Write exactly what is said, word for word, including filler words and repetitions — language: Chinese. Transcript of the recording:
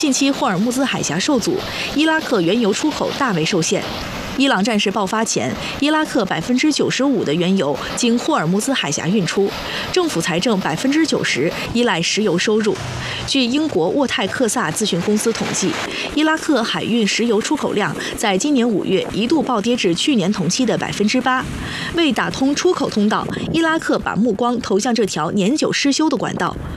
近期霍尔木兹海峡受阻，伊拉克原油出口大为受限。伊朗战事爆发前，伊拉克百分之九十五的原油经霍尔木兹海峡运出，政府财政百分之九十依赖石油收入。据英国沃泰克萨咨询公司统计，伊拉克海运石油出口量在今年五月一度暴跌至去年同期的百分之八。为打通出口通道，伊拉克把目光投向这条年久失修的管道。